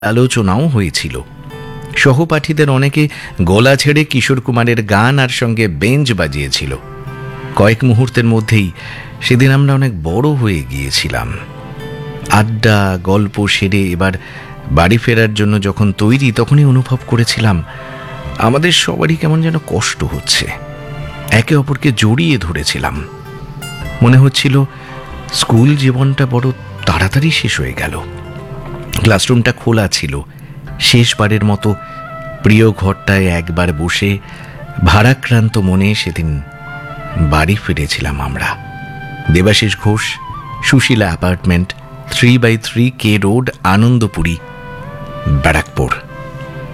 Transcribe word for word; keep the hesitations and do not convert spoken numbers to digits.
আলোচনাও হয়েছিল। সহপাঠীদের অনেকে গলা ছেড়ে কিশোর কুমারের গান আর সঙ্গে বেঞ্চ বাজিয়েছিল। কয়েক মুহূর্তের মধ্যেই সেদিন আমরা অনেক বড় হয়ে গিয়েছিলাম। আড্ডা গল্প সেরে এবার বাড়ি ফেরার জন্য যখন তৈরি, তখনই অনুভব করেছিলাম আমাদের সবারই কেমন যেন কষ্ট হচ্ছে। একে অপরকে জড়িয়ে ধরেছিলাম। মনে হচ্ছিল স্কুল জীবনটা বড় তাড়াতাড়ি শেষ হয়ে গেল। ক্লাসরুমটা খোলা ছিল। শেষবারের মতো প্রিয় ঘরটায় একবার বসে ভারাক্রান্ত মনে সেদিন বাড়ি ফিরেছিলাম আমরা। Debashis Ghosh, Sushila apartment, three by three K road, Anandapuri, Barrackpore.